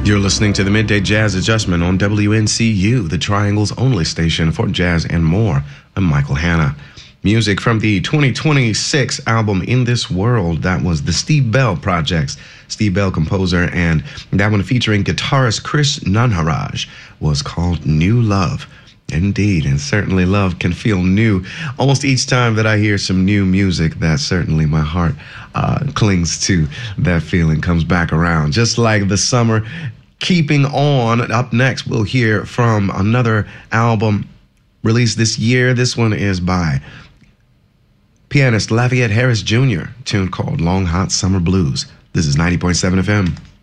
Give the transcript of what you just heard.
You're listening to the Midday Jazz Adjustment on WNCU, the Triangle's only station for jazz and more. I'm Michael Hanna. Music from the 2026 album In This World, that was the Steve Bell Projects. Steve Bell, composer, and that one featuring guitarist Chris Nanharaj was called New Love. Indeed, and certainly love can feel new. Almost each time that I hear some new music, that certainly my heart clings to that feeling, comes back around. Just like the summer. Keeping on, up next, we'll hear from another album released this year. This one is by pianist Lafayette Harris Jr., a tune called Long Hot Summer Blues. This is 90.7 FM.